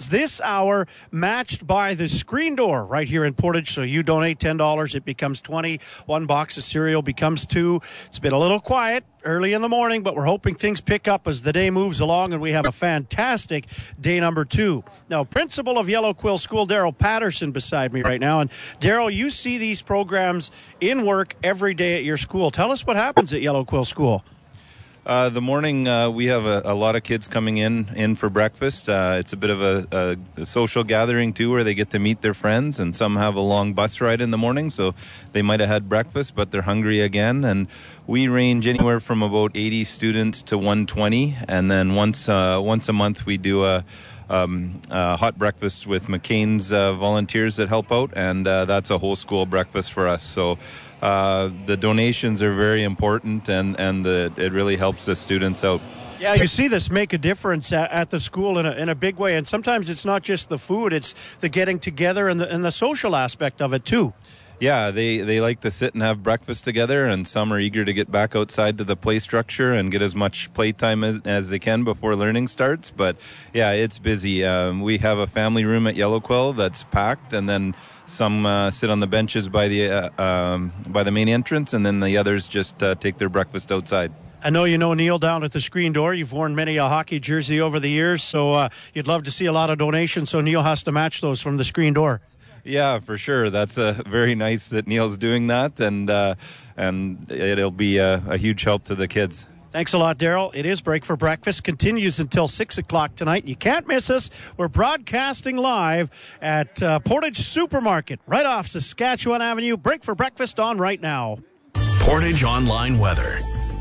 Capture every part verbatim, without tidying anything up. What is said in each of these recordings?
donations this hour matched by the Screen Door right here in Portage. So you donate ten dollars, it becomes twenty dollars. One box of cereal becomes two. It's been a little quiet early in the morning, but we're hoping things pick up as the day moves along, and we have a fantastic day number two. Now, principal of Yellow Quill School, Daryl Patterson, beside me right now. And Daryl, you see these programs in work every day at your school. Tell us what happens at Yellow Quill School. Uh, the morning, uh, we have a, a lot of kids coming in in for breakfast. Uh, it's a bit of a, a, a social gathering, too, where they get to meet their friends, and some have a long bus ride in the morning, so they might have had breakfast, but they're hungry again. And we range anywhere from about eighty students to one hundred twenty, and then once uh, once a month we do a Um, uh, hot breakfast with McCain's uh, volunteers that help out, and uh, that's a whole school breakfast for us. So uh, the donations are very important, and, and the, it really helps the students out. Yeah, you see this make a difference at, at the school in a, in a big way, and sometimes it's not just the food, it's the getting together and the, and the social aspect of it too. Yeah, they, they like to sit and have breakfast together, and some are eager to get back outside to the play structure and get as much playtime as, as they can before learning starts. But, yeah, it's busy. Um, we have a family room at Yellow Quill that's packed, and then some uh, sit on the benches by the, uh, um, by the main entrance, and then the others just uh, take their breakfast outside. I know you know Neil down at the Screen Door. You've worn many a hockey jersey over the years, so uh, you'd love to see a lot of donations, so Neil has to match those from the Screen Door. Yeah, for sure. That's uh, very nice that Neil's doing that, and uh, and it'll be a, a huge help to the kids. Thanks a lot, Daryl. It is Break for Breakfast. Continues until six o'clock tonight. You can't miss us. We're broadcasting live at uh, Portage Supermarket, right off Saskatchewan Avenue. Break for Breakfast on right now. Portage Online Weather.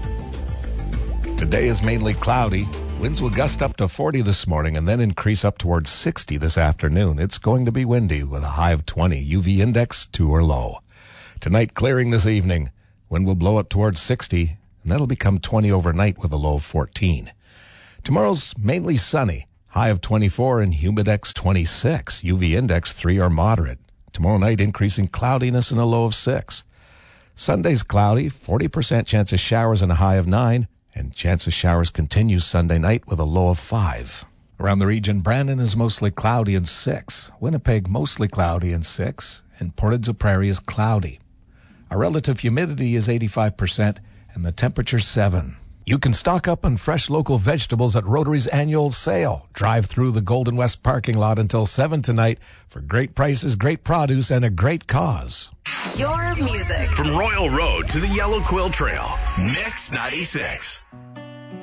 Today is mainly cloudy. Winds will gust up to forty this morning and then increase up towards sixty this afternoon. It's going to be windy with a high of twenty. U V index two or low. Tonight, clearing this evening. Wind will blow up towards sixty, and that'll become twenty overnight with a low of fourteen. Tomorrow's mainly sunny. High of twenty-four and humidex twenty-six. U V index three or moderate. Tomorrow night, increasing cloudiness and a low of six. Sunday's cloudy. forty percent chance of showers and a high of nine. And chance of showers continues Sunday night with a low of five. Around the region, Brandon is mostly cloudy and six. Winnipeg mostly cloudy and six. And Portage la Prairie is cloudy. Our relative humidity is eighty-five percent and the temperature seven. You can stock up on fresh local vegetables at Rotary's annual sale. Drive through the Golden West parking lot until seven tonight for great prices, great produce, and a great cause. Your music. From Royal Road to the Yellow Quill Trail. Mix ninety-six.